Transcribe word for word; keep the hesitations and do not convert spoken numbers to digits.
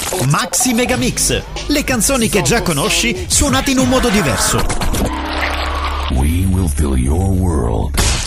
Maxi Megamix. Le canzoni che già conosci suonate in un modo diverso. We will fill your world.